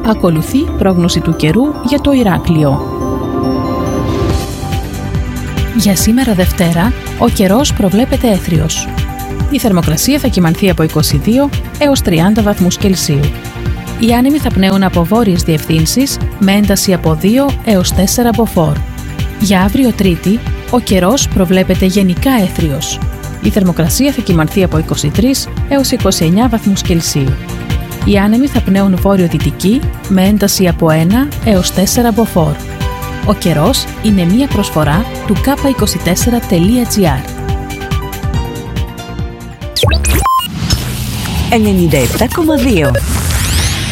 Ακολουθεί πρόγνωση του καιρού για το Ηράκλειο. Για σήμερα Δευτέρα, ο καιρός προβλέπεται έθριος. Η θερμοκρασία θα κυμανθεί από 22 έως 30 βαθμούς Κελσίου. Οι άνεμοι θα πνέουν από βόρειες διευθύνσεις με ένταση από 2 έως 4 μποφόρ. Για αύριο Τρίτη, ο καιρός προβλέπεται γενικά έθριος. Η θερμοκρασία θα κυμανθεί από 23 έως 29 βαθμούς Κελσίου. Οι άνεμοι θα πνέουν βόρειο-δυτική με ένταση από 1 έως 4 μποφόρ. Ο καιρός είναι μία προσφορά του k24.gr. 97,2